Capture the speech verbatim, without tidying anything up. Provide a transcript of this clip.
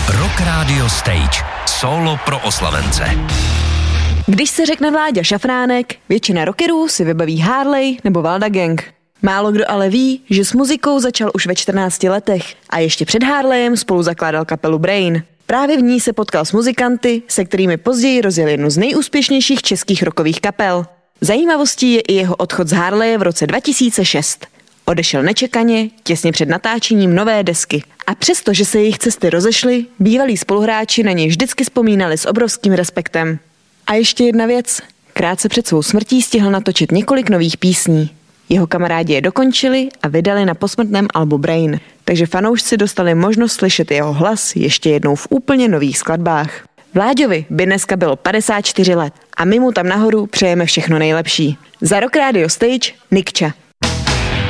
Rock Radio Stage. Solo pro oslavence. Když se řekne Vláďa Šafránek, většina rockerů si vybaví Harley nebo Valda Gang. Málo kdo ale ví, že s muzikou začal už ve čtrnácti letech a ještě před Harleyem spolu zakládal kapelu Brain. Právě v ní se potkal s muzikanty, se kterými později rozjel jednu z nejúspěšnějších českých rockových kapel. Zajímavostí je i jeho odchod z Harleje v roce dva tisíce šest. Odešel nečekaně, těsně před natáčením nové desky. A přesto, že se jejich cesty rozešly, bývalí spoluhráči na něj vždycky vzpomínali s obrovským respektem. A ještě jedna věc. Krátce před svou smrtí stihl natočit několik nových písní. Jeho kamarádi je dokončili a vydali na posmrtném albu Brain. Takže fanoušci dostali možnost slyšet jeho hlas ještě jednou v úplně nových skladbách. Vláďovi by dneska bylo padesát čtyři let a my mu tam nahoru přejeme všechno nejlepší. Za Rock Radio Stage Nikča.